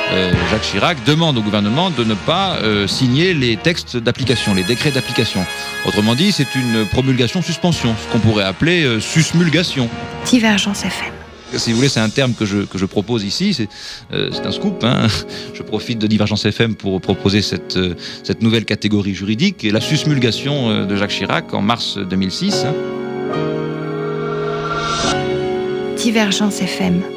Jacques Chirac demande au gouvernement de ne pas signer les textes d'application, les décrets d'application. Autrement dit, c'est une promulgation-suspension, ce qu'on pourrait appeler susmulgation. Divergence FM. Si vous voulez, c'est un terme que je propose ici, c'est un scoop. Je profite de Divergence FM pour proposer cette nouvelle catégorie juridique, et la susmulgation de Jacques Chirac en mars 2006. Divergence FM.